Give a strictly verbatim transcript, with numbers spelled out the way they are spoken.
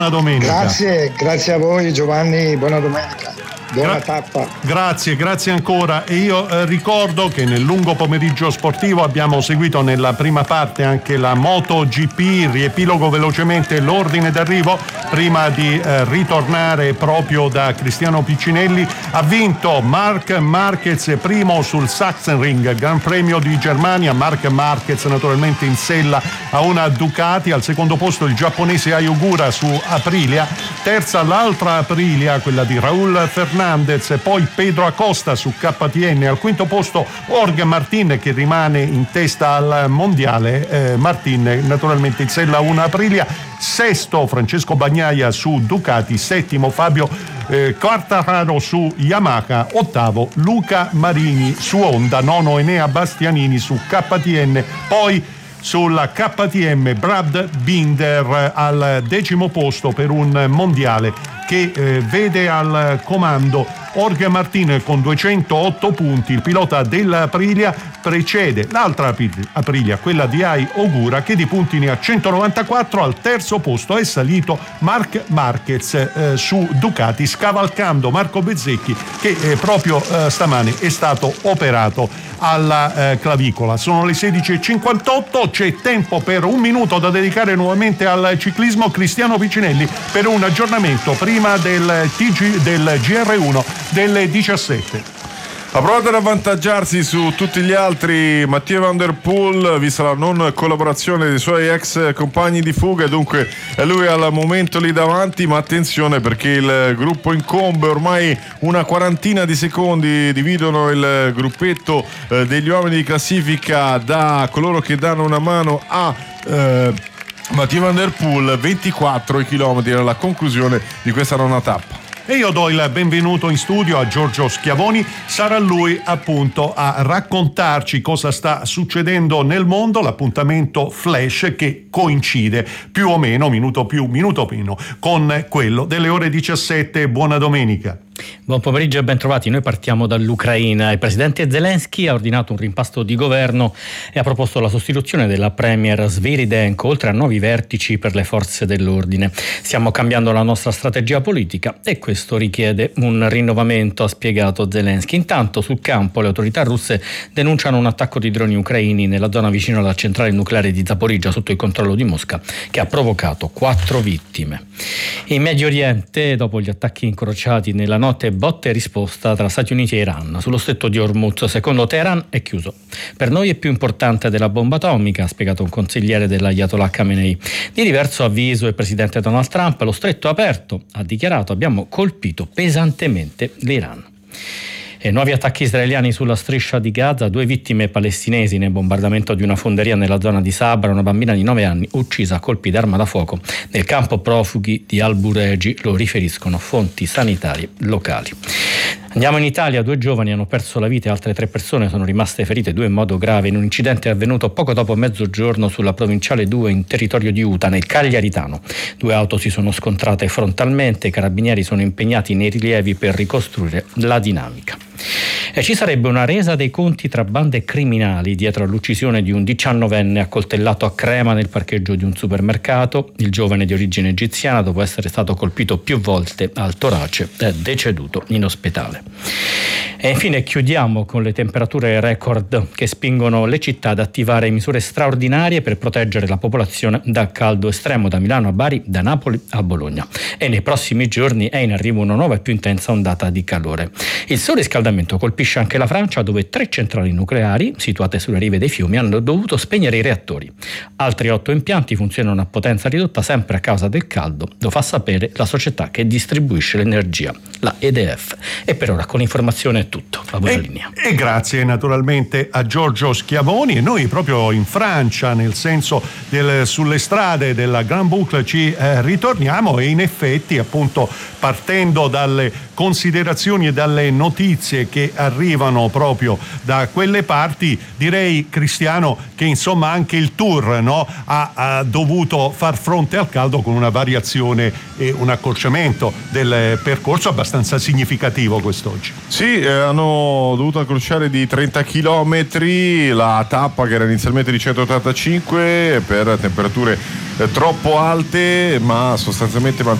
domenica. Grazie, grazie a voi Giovanni, buona domenica. Buona Gra- tappa. Grazie, grazie ancora. E io eh, ricordo che nel lungo pomeriggio sportivo abbiamo seguito nella prima parte anche la MotoGP. Riepilogo velocemente l'ordine d'arrivo prima di eh, ritornare proprio da Cristiano Piccinelli. Ha vinto Marc Marquez primo sul Sachsenring, Gran Premio di Germania. Marc Marquez naturalmente in sella a una Ducati. Al secondo posto il giapponese Ai Ogura su Aprilia. Terza l'altra Aprilia, quella di Raúl Fernández. E poi Pedro Acosta su K T M. Al quinto posto Jorge Martin, che rimane in testa al mondiale. eh, Martin naturalmente in sella a una Aprilia. Sesto Francesco Bagnaia su Ducati. Settimo Fabio eh, Quartararo su Yamaha. Ottavo Luca Marini su Honda. Nono Enea Bastianini su K T M. Poi sulla K T M Brad Binder al decimo posto per un mondiale che eh, vede al comando Jorge Martin con duecentootto punti. Il pilota dell'Aprilia precede l'altra Aprilia, quella di Ai Ogura, che di punti ne ha centonovantaquattro. Al terzo posto è salito Marc Marquez eh, su Ducati, scavalcando Marco Bezzecchi, che eh, proprio eh, stamane è stato operato alla eh, clavicola. Sono le sedici e cinquantotto, c'è tempo per un minuto da dedicare nuovamente al ciclismo. Cristiano Piccinelli per un aggiornamento prima del, T G, del G R uno delle diciassette. Ha provato ad avvantaggiarsi su tutti gli altri Mathieu Van Der Poel, vista la non collaborazione dei suoi ex compagni di fuga, e dunque è lui al momento lì davanti. Ma attenzione, perché il gruppo incombe, ormai una quarantina di secondi dividono il gruppetto eh, degli uomini di classifica da coloro che danno una mano a eh, Mathieu Van Der Poel. Ventiquattro chilometri alla conclusione di questa nona tappa. E io do il benvenuto in studio a Giorgio Schiavoni. Sarà lui appunto a raccontarci cosa sta succedendo nel mondo, l'appuntamento flash che coincide più o meno, minuto più, minuto meno, con quello delle ore diciassette. Buona domenica. Buon pomeriggio e ben trovati. Noi partiamo dall'Ucraina. Il presidente Zelensky ha ordinato un rimpasto di governo e ha proposto la sostituzione della premier Sviridenko, oltre a nuovi vertici per le forze dell'ordine. Stiamo cambiando la nostra strategia politica e questo richiede un rinnovamento, ha spiegato Zelensky. Intanto sul campo le autorità russe denunciano un attacco di droni ucraini nella zona vicino alla centrale nucleare di Zaporizhzhia, sotto il controllo di Mosca, che ha provocato quattro vittime. In Medio Oriente, dopo gli attacchi incrociati nella notte, botte e risposta tra Stati Uniti e Iran sullo stretto di Hormuz. Secondo Teheran è chiuso. Per noi è più importante della bomba atomica, ha spiegato un consigliere dell'Ayatollah Khamenei. Di diverso avviso il presidente Donald Trump: lo stretto è aperto, ha dichiarato, abbiamo colpito pesantemente l'Iran. E nuovi attacchi israeliani sulla striscia di Gaza, due vittime palestinesi nel bombardamento di una fonderia nella zona di Sabra, una bambina di nove anni uccisa a colpi d'arma da fuoco nel campo profughi di Al-Bureji, lo riferiscono fonti sanitarie locali. Andiamo in Italia, due giovani hanno perso la vita e altre tre persone sono rimaste ferite, due in modo grave, in un incidente avvenuto poco dopo mezzogiorno sulla provinciale due in territorio di Uta, nel Cagliaritano. Due auto si sono scontrate frontalmente, i carabinieri sono impegnati nei rilievi per ricostruire la dinamica. E ci sarebbe una resa dei conti tra bande criminali dietro all'uccisione di un diciannovenne accoltellato a Crema nel parcheggio di un supermercato. Il giovane di origine egiziana, dopo essere stato colpito più volte al torace, è deceduto in ospedale. E infine chiudiamo con le temperature record che spingono le città ad attivare misure straordinarie per proteggere la popolazione dal caldo estremo, da Milano a Bari, da Napoli a Bologna. E nei prossimi giorni è in arrivo una nuova e più intensa ondata di calore. Il surriscaldamento colpisce anche la Francia, dove tre centrali nucleari situate sulle rive dei fiumi hanno dovuto spegnere i reattori. Altri otto impianti funzionano a potenza ridotta sempre a causa del caldo, lo fa sapere la società che distribuisce l'energia, la E D F. E per ora con l'informazione è tutto. A voi la linea. E grazie naturalmente a Giorgio Schiavoni. E noi proprio in Francia, nel senso del, sulle strade della Grand Boucle, ci eh, ritorniamo, e in effetti appunto partendo dalle considerazioni e dalle notizie che arrivano arrivano proprio da quelle parti. Direi, Cristiano, che insomma anche il Tour, no, ha, ha dovuto far fronte al caldo con una variazione e un accorciamento del percorso abbastanza significativo quest'oggi. Sì, eh, hanno dovuto accorciare di trenta chilometri la tappa che era inizialmente di centottantacinque per temperature eh, troppo alte, ma sostanzialmente